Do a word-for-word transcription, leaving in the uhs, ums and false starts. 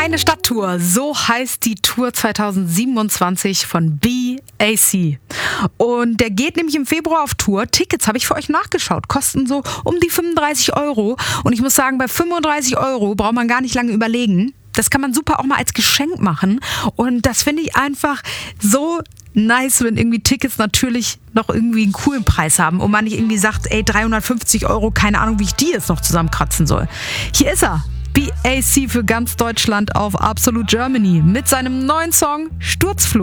Meine Stadttour, so heißt die Tour zwanzig siebenundzwanzig von B A C. Und der geht nämlich im Februar auf Tour. Tickets habe ich für euch nachgeschaut, kosten so um die fünfunddreißig Euro. Und ich muss sagen, bei fünfunddreißig Euro braucht man gar nicht lange überlegen. Das kann man super auch mal als Geschenk machen. Und das finde ich einfach so nice, wenn irgendwie Tickets natürlich noch irgendwie einen coolen Preis haben und man nicht irgendwie sagt, ey, dreihundertfünfzig Euro, keine Ahnung, wie ich die jetzt noch zusammenkratzen soll. Hier ist er. B A C für ganz Deutschland auf Absolute Germany mit seinem neuen Song Sturzflug.